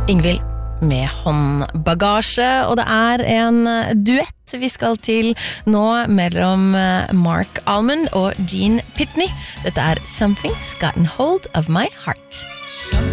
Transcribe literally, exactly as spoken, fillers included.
Ingvild med håndbagasje, og det er en duett vi skal til nå mellom Mark Almond og Gene Pitney. Dette er Something's Gotten Hold of My Heart.